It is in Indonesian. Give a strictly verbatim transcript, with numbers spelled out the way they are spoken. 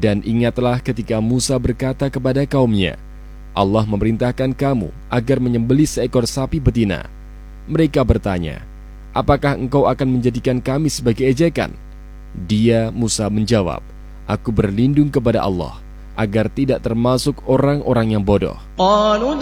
Dan ingatlah ketika Musa berkata kepada kaumnya, Allah memerintahkan kamu agar menyembelih seekor sapi betina. Mereka bertanya, apakah engkau akan menjadikan kami sebagai ejekan? Dia, Musa, menjawab, aku berlindung kepada Allah agar tidak termasuk orang-orang yang bodoh.